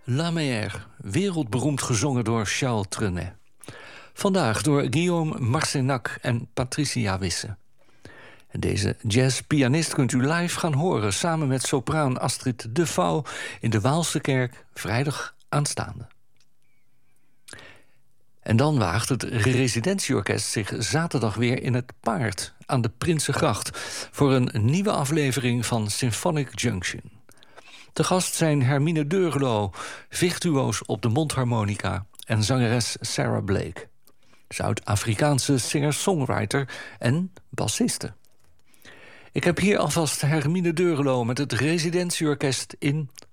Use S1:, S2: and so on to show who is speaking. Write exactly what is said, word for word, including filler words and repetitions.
S1: La Mer, wereldberoemd gezongen door Charles Trenet. Vandaag door Guillaume Marcenac en Patricia Wisse. En deze jazzpianist kunt u live gaan horen samen met sopraan Astrid de Vouw in de Waalse Kerk vrijdag aanstaande. En dan waagt het residentieorkest zich zaterdag weer in het Paard aan de Prinsengracht voor een nieuwe aflevering van Symphonic Junction. Te gast zijn Hermine Deurlo, virtuoos op de mondharmonica, en zangeres Sarah Blake, Zuid-Afrikaanse singer-songwriter en bassiste. Ik heb hier alvast Hermine Deurlo met het residentieorkest in